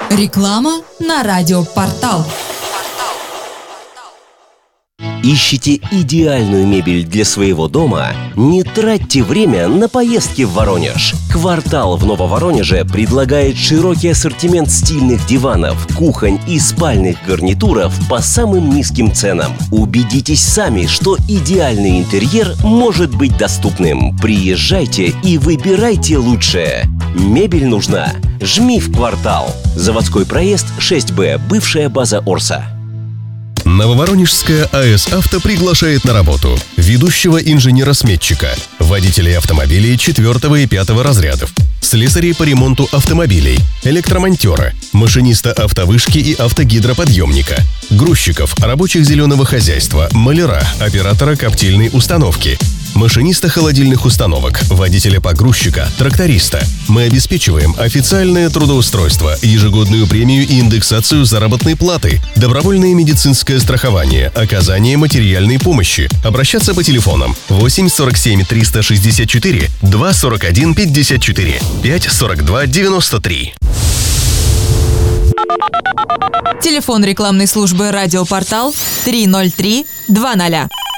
Реклама на радиопортал. Ищете идеальную мебель для своего дома? Не тратьте время на поездки в Воронеж. «Квартал» в Нововоронеже предлагает широкий ассортимент стильных диванов, кухонь и спальных гарнитуров по самым низким ценам. Убедитесь сами, что идеальный интерьер может быть доступным. Приезжайте и выбирайте лучшее. Мебель нужна? Жми в «Квартал». Заводской проезд 6Б, бывшая база Орса. Нововоронежская АЭС «Авто» приглашает на работу ведущего инженера-сметчика, водителей автомобилей 4 и 5 разрядов, слесарей по ремонту автомобилей, электромонтера, машиниста автовышки и автогидроподъемника, грузчиков, рабочих зеленого хозяйства, маляра, оператора коптильной установки, машиниста холодильных установок, водителя-погрузчика, тракториста. Мы обеспечиваем официальное трудоустройство, ежегодную премию и индексацию заработной платы, добровольное медицинское страхование, оказание материальной помощи. Обращаться по телефонам 8 47 364 2 41 54 5 42 93. Телефон рекламной службы «Радиопортал» 303 20.